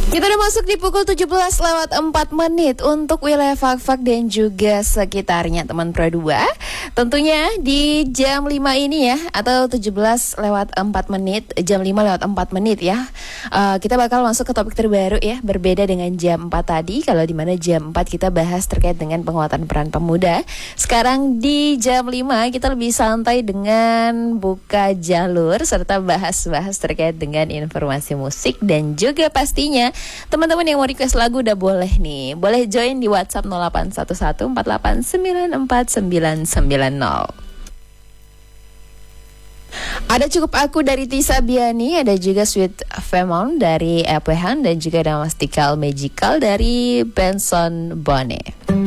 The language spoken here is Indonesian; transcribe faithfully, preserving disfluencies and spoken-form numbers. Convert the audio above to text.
Kita udah masuk di pukul tujuh belas lewat empat menit untuk wilayah Fak-Fak dan juga sekitarnya teman Pro dua. Tentunya di jam lima ini ya, atau tujuh belas lewat empat menit, jam lima lewat empat menit ya. Uh, kita bakal masuk ke topik terbaru ya, berbeda dengan jam empat tadi. Kalau di mana jam empat kita bahas terkait dengan penguatan peran pemuda. Sekarang di jam lima kita lebih santai dengan buka jalur serta bahas-bahas terkait dengan informasi musik dan juga pastinya teman-teman yang mau request lagu udah boleh nih. Boleh join di WhatsApp nol delapan satu satu empat delapan sembilan empat sembilan sembilan nol. Ada Cukup Aku dari Tisa Biani, ada juga Sweet Femon dari Epehan, dan juga ada Mastical Magical dari Benson Bone.